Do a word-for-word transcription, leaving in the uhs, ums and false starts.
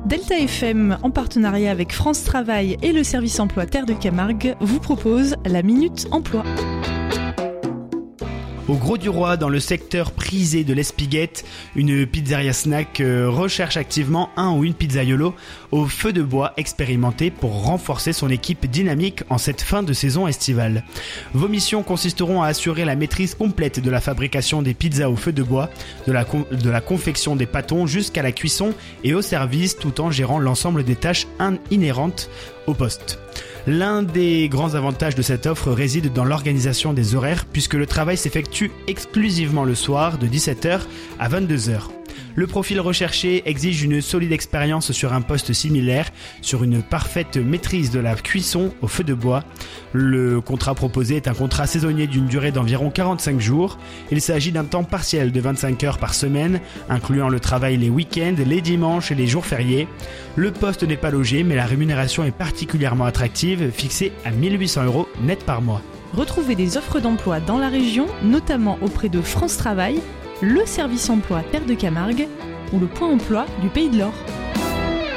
Delta F M, en partenariat avec France Travail et le service emploi Terre de Camargue, vous propose la Minute Emploi. Au Grau-du-Roi, dans le secteur prisé de l'Espiguette, une pizzeria snack recherche activement un ou une pizzaiolo au feu de bois expérimenté pour renforcer son équipe dynamique en cette fin de saison estivale. Vos missions consisteront à assurer la maîtrise complète de la fabrication des pizzas au feu de bois, de la, con- de la confection des pâtons jusqu'à la cuisson et au service, tout en gérant l'ensemble des tâches in- inhérentes au poste. L'un des grands avantages de cette offre réside dans l'organisation des horaires puisque le travail s'effectue exclusivement le soir de dix-sept heures à vingt-deux heures. Le profil recherché exige une solide expérience sur un poste similaire, sur une parfaite maîtrise de la cuisson au feu de bois. Le contrat proposé est un contrat saisonnier d'une durée d'environ quarante-cinq jours. Il s'agit d'un temps partiel de vingt-cinq heures par semaine, incluant le travail les week-ends, les dimanches et les jours fériés. Le poste n'est pas logé, mais la rémunération est particulièrement attractive, fixée à mille huit cents euros net par mois. Retrouvez des offres d'emploi dans la région, notamment auprès de France Travail, le service emploi Terre de Camargue ou le point emploi du Pays de l'Or.